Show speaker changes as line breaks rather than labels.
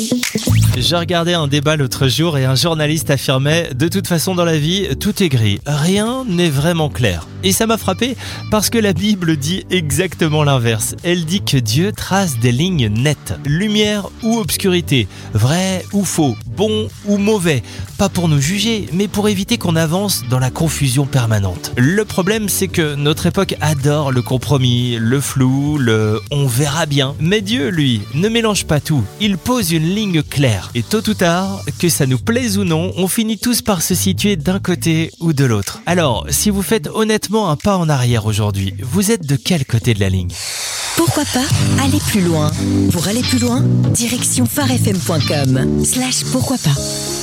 J'ai regardé un débat l'autre jour et un journaliste affirmait « De toute façon dans la vie, tout est gris, rien n'est vraiment clair ». Et ça m'a frappé parce que la Bible dit exactement l'inverse. Elle dit que Dieu trace des lignes nettes, lumière ou obscurité, vrai ou faux, bon ou mauvais. Pas pour nous juger, mais pour éviter qu'on avance dans la confusion permanente. Le problème, c'est que notre époque adore le compromis, le flou, le « on verra bien ». Mais Dieu, lui, ne mélange pas tout. Il pose une ligne claire. Et tôt ou tard, que ça nous plaise ou non, on finit tous par se situer d'un côté ou de l'autre. Alors, si vous faites honnêtement un pas en arrière aujourd'hui, vous êtes de quel côté de la ligne ?
Pourquoi pas aller plus loin ? Pour aller plus loin, direction pharefm.com/pourquoi pas.